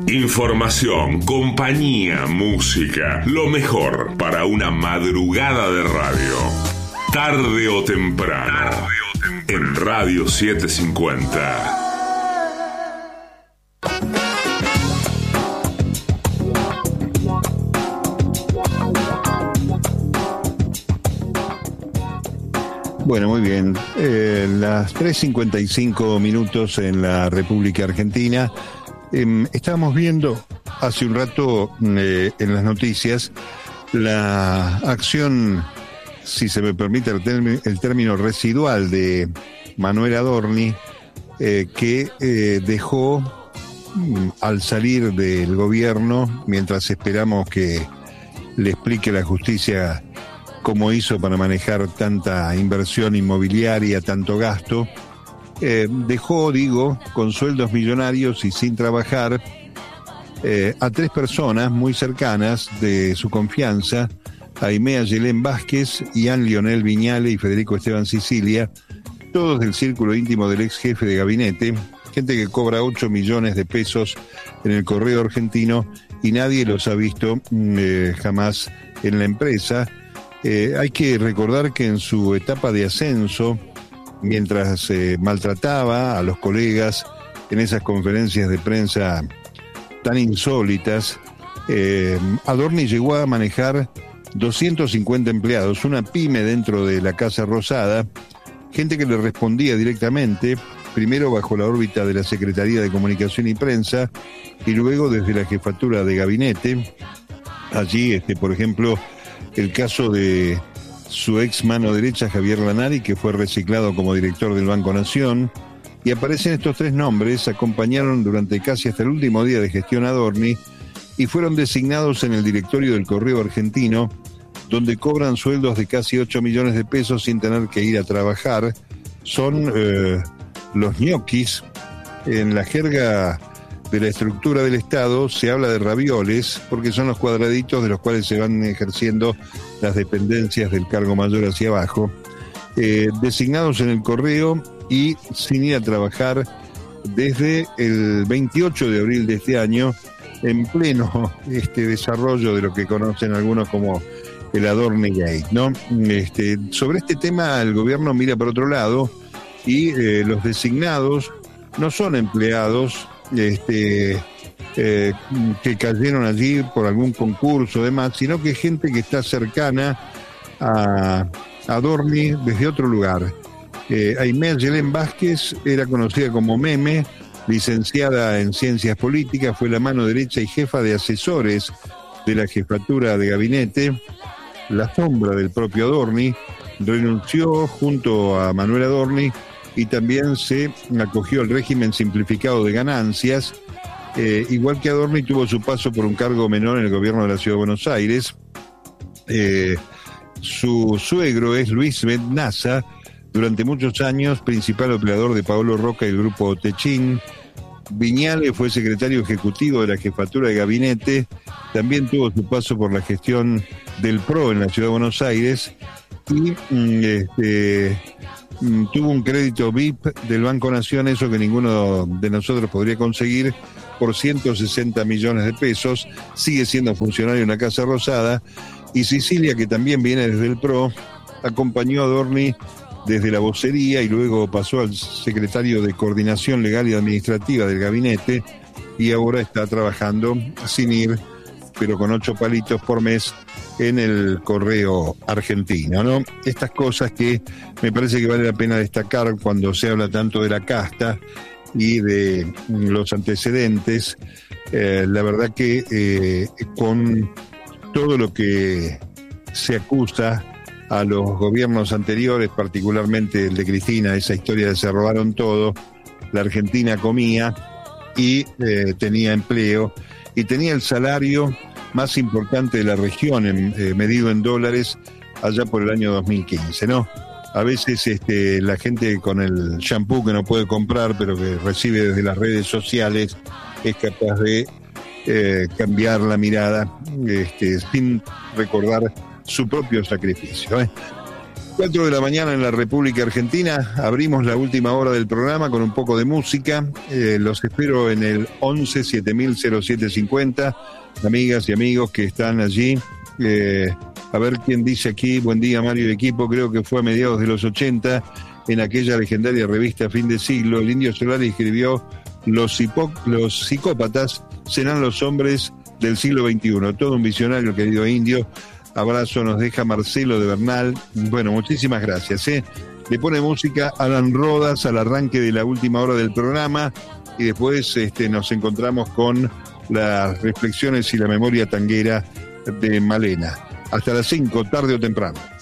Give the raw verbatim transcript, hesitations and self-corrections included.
Información, compañía, música, lo mejor para una madrugada de radio. Tarde o temprano, Tarde o temprano. En Radio setecientos cincuenta. Bueno, muy bien. Eh, las tres cincuenta y cinco minutos en la República Argentina. Eh, estábamos viendo hace un rato eh, en las noticias la acción, si se me permite el, term- el término residual, de Manuel Adorni, eh, que eh, dejó mm, al salir del gobierno, mientras esperamos que le explique la justicia cómo hizo para manejar tanta inversión inmobiliaria, tanto gasto, eh, dejó, digo, con sueldos millonarios y sin trabajar, eh, a tres personas muy cercanas de su confianza, a Aimea Yelén Vázquez, Ian Lionel Viñale y Federico Esteban Sicilia, todos del círculo íntimo del ex jefe de gabinete, gente que cobra ocho millones de pesos en el Correo Argentino y nadie los ha visto eh, jamás en la empresa. Eh, hay que recordar que en su etapa de ascenso, mientras eh, maltrataba a los colegas en esas conferencias de prensa tan insólitas, eh, Adorni llegó a manejar doscientos cincuenta empleados, una pyme dentro de la Casa Rosada, gente que le respondía directamente, primero bajo la órbita de la Secretaría de Comunicación y Prensa y luego desde la Jefatura de Gabinete. Allí, este, por ejemplo, el caso de su ex mano derecha, Javier Lanari, que fue reciclado como director del Banco Nación, y aparecen estos tres nombres, acompañaron durante casi hasta el último día de gestión Adorni, y fueron designados en el directorio del Correo Argentino, donde cobran sueldos de casi ocho millones de pesos sin tener que ir a trabajar. Son eh, los ñoquis. En la jerga de la estructura del Estado se habla de ravioles, porque son los cuadraditos de los cuales se van ejerciendo las dependencias del cargo mayor hacia abajo, eh, designados en el Correo y sin ir a trabajar desde el veintiocho de abril de este año, en pleno este desarrollo de lo que conocen algunos como el Adorni Gate, ¿no? Este, sobre este tema el gobierno mira por otro lado y eh, los designados no son empleados este eh, que cayeron allí por algún concurso o demás, sino que gente que está cercana a Adorni desde otro lugar. Eh, Aimea Yelén Vázquez era conocida como Meme, licenciada en Ciencias Políticas, fue la mano derecha y jefa de asesores de la Jefatura de Gabinete, la sombra del propio Adorni, renunció junto a Manuel Adorni y también se acogió al régimen simplificado de ganancias. Eh, igual que Adorni, tuvo su paso por un cargo menor en el gobierno de la Ciudad de Buenos Aires. Eh, su suegro es Luis Bennaza, durante muchos años principal operador de Paolo Roca y el grupo Techín. Viñale fue secretario ejecutivo de la Jefatura de Gabinete, también tuvo su paso por la gestión del P R O en la Ciudad de Buenos Aires y este, tuvo un crédito V I P del Banco Nación, eso que ninguno de nosotros podría conseguir, por ciento sesenta millones de pesos, sigue siendo funcionario en la Casa Rosada. Y Sicilia, que también viene desde el P R O, acompañó a Adorni desde la vocería y luego pasó al secretario de Coordinación Legal y Administrativa del gabinete y ahora está trabajando sin ir, pero con ocho palitos por mes en el Correo Argentino, ¿no? Estas cosas que me parece que vale la pena destacar cuando se habla tanto de la casta y de los antecedentes. Eh, la verdad que eh, con todo lo que se acusa a los gobiernos anteriores, particularmente el de Cristina, esa historia de se robaron todo, la Argentina comía y eh, tenía empleo y tenía el salario más importante de la región, en, eh, medido en dólares, allá por el año dos mil quince, ¿no? A veces este, la gente con el shampoo que no puede comprar, pero que recibe desde las redes sociales, es capaz de eh, cambiar la mirada este, sin recordar su propio sacrificio, ¿eh? cuatro de la mañana en la República Argentina. Abrimos la última hora del programa con un poco de música. Eh, los espero en el once siete mil cero siete cincuenta. Amigas y amigos que están allí. Eh, a ver quién dice aquí. Buen día, Mario y equipo. Creo que fue a mediados de los ochenta, en aquella legendaria revista Fin de Siglo, el Indio Solari escribió: los, hipo- los psicópatas serán los hombres del siglo veintiuno. Todo un visionario, querido Indio. Abrazo, nos deja Marcelo de Bernal. Bueno, muchísimas gracias. ¿eh? Le pone música Alan Rodas al arranque de la última hora del programa y después este, nos encontramos con las reflexiones y la memoria tanguera de Malena. Hasta las cinco, tarde o temprano.